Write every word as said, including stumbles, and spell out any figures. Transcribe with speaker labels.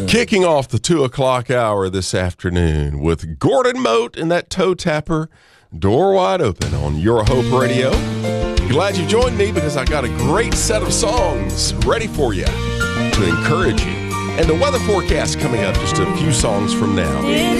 Speaker 1: Kicking off the two o'clock hour this afternoon with Gordon Moat and that toe tapper, Door Wide Open on Your Hope Radio. Glad you joined me because I got a great set of songs ready for you to encourage you. And the weather forecast coming up just a few songs from now.